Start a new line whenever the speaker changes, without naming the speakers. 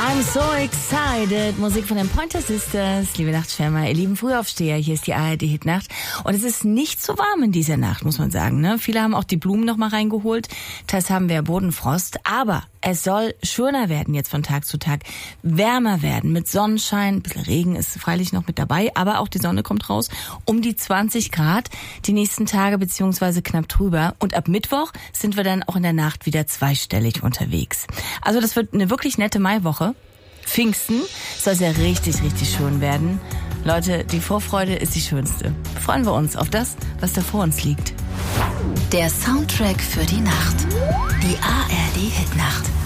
I'm so excited. Musik von den Pointer Sisters. Liebe Nachtschwärmer, ihr lieben Frühaufsteher, hier ist die ARD-Hitnacht. Und es ist nicht so warm in dieser Nacht, muss man sagen. Ne? Viele haben auch die Blumen noch mal reingeholt. Teils haben wir Bodenfrost. Aber es soll schöner werden jetzt von Tag zu Tag. Wärmer werden mit Sonnenschein. Ein bisschen Regen ist freilich noch mit dabei, aber auch die Sonne kommt raus. Um die 20 Grad die nächsten Tage beziehungsweise knapp drüber. Und ab Mittwoch sind wir dann auch in der Nacht wieder zweistellig unterwegs. Also das wird eine wirklich nette Maiwoche. Pfingsten soll ja richtig, richtig schön werden. Leute, die Vorfreude ist die schönste. Freuen wir uns auf das, was da vor uns liegt.
Der Soundtrack für die Nacht. Die ARD Hitnacht.